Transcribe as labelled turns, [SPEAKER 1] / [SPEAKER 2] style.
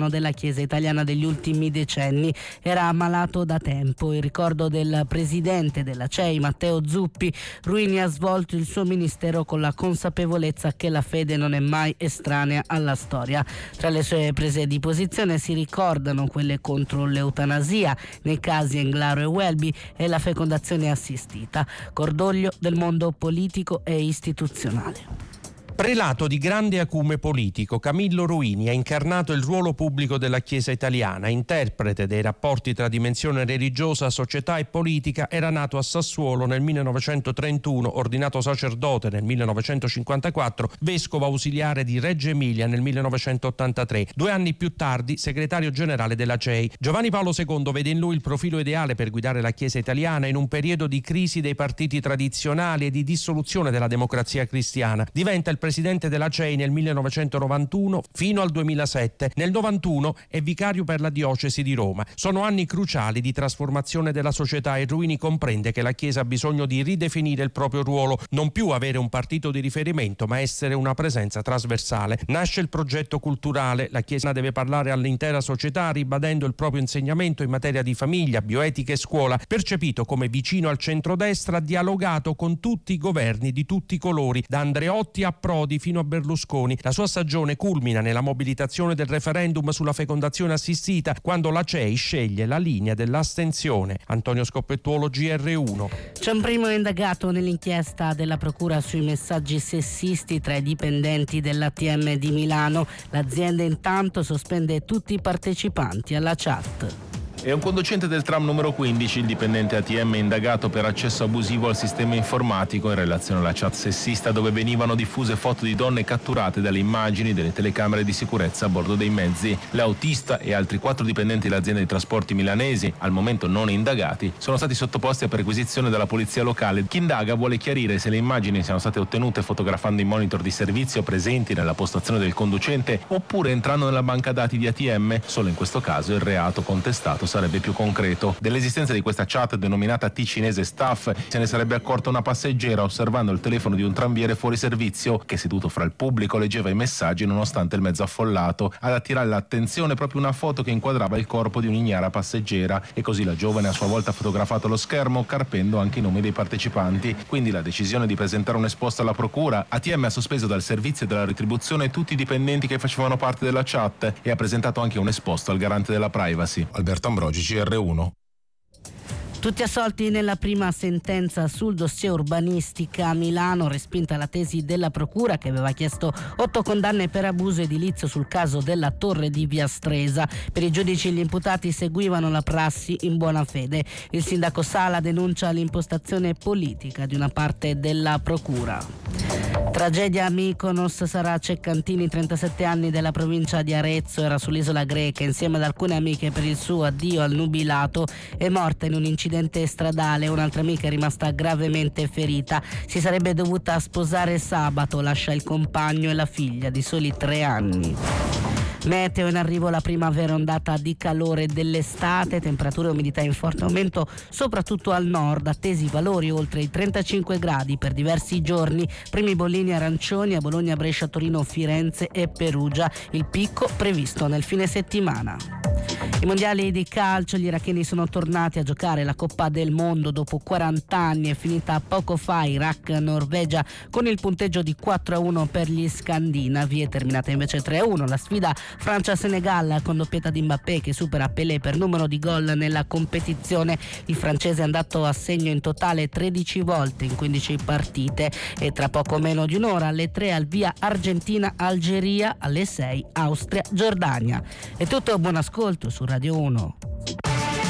[SPEAKER 1] patrono della Chiesa italiana degli ultimi decenni. Era ammalato da tempo. Il ricordo del presidente della CEI, Matteo Zuppi: Ruini ha svolto il suo ministero con la consapevolezza che la fede non è mai estranea alla storia. Tra le sue prese di posizione si ricordano quelle contro l'eutanasia nei casi Englaro e Welby e la fecondazione assistita. Cordoglio del mondo politico e istituzionale.
[SPEAKER 2] Prelato di grande acume politico, Camillo Ruini ha incarnato il ruolo pubblico della Chiesa italiana, interprete dei rapporti tra dimensione religiosa, società e politica. Era nato a Sassuolo nel 1931, ordinato sacerdote nel 1954, vescovo ausiliare di Reggio Emilia nel 1983. 2 anni più tardi, segretario generale della CEI. Giovanni Paolo II vede in lui il profilo ideale per guidare la Chiesa italiana in un periodo di crisi dei partiti tradizionali e di dissoluzione della democrazia cristiana. Diventa il presidente della CEI nel 1991 fino al 2007. Nel 91 è vicario per la diocesi di Roma. Sono anni cruciali di trasformazione della società e Ruini comprende che la Chiesa ha bisogno di ridefinire il proprio ruolo, non più avere un partito di riferimento, ma essere una presenza trasversale. Nasce il progetto culturale. La Chiesa deve parlare all'intera società, ribadendo il proprio insegnamento in materia di famiglia, bioetica e scuola. Percepito come vicino al centrodestra, ha dialogato con tutti i governi di tutti i colori, da Andreotti a Prodi fino a Berlusconi. La sua stagione culmina nella mobilitazione del referendum sulla fecondazione assistita, quando la CEI sceglie la linea dell'astensione. Antonio Scoppettuolo, GR1.
[SPEAKER 1] C'è un primo indagato nell'inchiesta della procura sui messaggi sessisti tra i dipendenti dell'ATM di Milano. L'azienda intanto sospende tutti i partecipanti alla chat.
[SPEAKER 3] È un conducente del tram numero 15, il dipendente ATM indagato per accesso abusivo al sistema informatico in relazione alla chat sessista dove venivano diffuse foto di donne catturate dalle immagini delle telecamere di sicurezza a bordo dei mezzi. L'autista e altri 4 dipendenti dell'azienda di trasporti milanesi, al momento non indagati, sono stati sottoposti a perquisizione dalla polizia locale. Chi indaga vuole chiarire se le immagini siano state ottenute fotografando i monitor di servizio presenti nella postazione del conducente oppure entrando nella banca dati di ATM. Solo in questo caso il reato contestato sarebbe più concreto. Dell'esistenza di questa chat denominata T cinese staff se ne sarebbe accorta una passeggera osservando il telefono di un tranviere fuori servizio che, seduto fra il pubblico, leggeva i messaggi nonostante il mezzo affollato. Ad attirare l'attenzione proprio una foto che inquadrava il corpo di un'ignara passeggera e così la giovane a sua volta ha fotografato lo schermo carpendo anche i nomi dei partecipanti. Quindi la decisione di presentare un esposto alla procura. ATM ha sospeso dal servizio e dalla retribuzione tutti i dipendenti che facevano parte della chat e ha presentato anche un esposto al garante della privacy. Alberto Ambrogi, GR1.
[SPEAKER 1] Tutti assolti nella prima sentenza sul dossier urbanistica a Milano, respinta la tesi della procura che aveva chiesto 8 condanne per abuso edilizio sul caso della torre di Via Stresa. Per i giudici gli imputati seguivano la prassi in buona fede. Il sindaco Sala denuncia l'impostazione politica di una parte della procura. Tragedia a Mykonos. Sara Ceccantini, 37 anni, della provincia di Arezzo, era sull'isola greca insieme ad alcune amiche per il suo addio al nubilato. È morta in un incidente stradale. Un'altra amica è rimasta gravemente ferita. Si sarebbe dovuta sposare sabato. Lascia il compagno e la figlia di soli 3 anni. Meteo: in arrivo la primavera, ondata di calore dell'estate, temperature e umidità in forte aumento soprattutto al nord, attesi valori oltre i 35 gradi per diversi giorni, primi bollini arancioni a Bologna, Brescia, Torino, Firenze e Perugia, il picco previsto nel fine settimana. I mondiali di calcio, gli iracheni sono tornati a giocare la Coppa del Mondo dopo 40 anni, è finita poco fa Iraq-Norvegia con il punteggio di 4-1 per gli scandinavi, è terminata invece 3-1 la sfida Francia-Senegal con doppietta di Mbappé che supera Pelé per numero di gol nella competizione. Il francese è andato a segno in totale 13 volte in 15 partite e tra poco meno di un'ora alle 3 al via Argentina-Algeria, alle 6 Austria-Giordania. È tutto, buon ascolto su Radio 1.